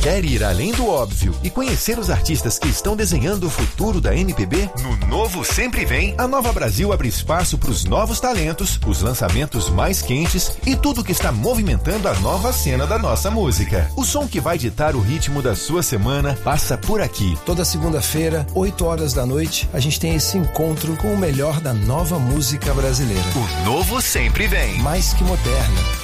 Quer ir além do óbvio e conhecer os artistas que estão desenhando o futuro da MPB? No Novo Sempre Vem, a Nova Brasil abre espaço para os novos talentos, os lançamentos mais quentes e tudo que está movimentando a nova cena da nossa música. O som que vai ditar o ritmo da sua semana passa por aqui. Toda segunda-feira, 8 horas da noite, a gente tem esse encontro com o melhor da nova música brasileira. O Novo Sempre Vem. Mais que moderna.